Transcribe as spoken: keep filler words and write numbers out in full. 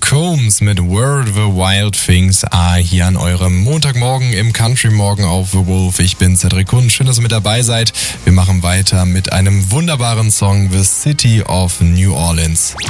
Combs mit Where the Wild Things Are hier an eurem Montagmorgen im Country Morgen auf The Wolf. Ich bin Cedric Kunz, schön, dass ihr mit dabei seid. Wir machen weiter mit einem wunderbaren Song, The City of New Orleans.